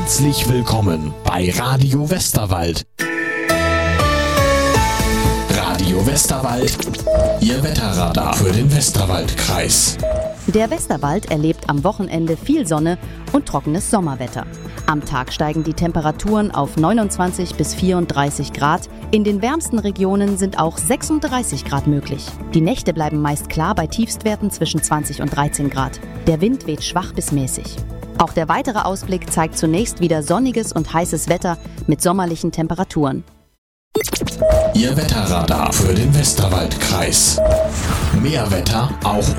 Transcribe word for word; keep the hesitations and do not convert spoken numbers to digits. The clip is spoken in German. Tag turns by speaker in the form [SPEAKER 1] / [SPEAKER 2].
[SPEAKER 1] Herzlich willkommen bei Radio Westerwald. Radio Westerwald, Ihr Wetterradar für den Westerwaldkreis.
[SPEAKER 2] Der Westerwald erlebt am Wochenende viel Sonne und trockenes Sommerwetter. Am Tag steigen die Temperaturen auf neunundzwanzig bis vierunddreißig Grad. In den wärmsten Regionen sind auch sechsunddreißig Grad möglich. Die Nächte bleiben meist klar bei Tiefstwerten zwischen zwanzig und dreizehn Grad. Der Wind weht schwach bis mäßig. Auch der weitere Ausblick zeigt zunächst wieder sonniges und heißes Wetter mit sommerlichen Temperaturen.
[SPEAKER 1] Ihr Wetterradar für den Westerwaldkreis. Mehr Wetter auch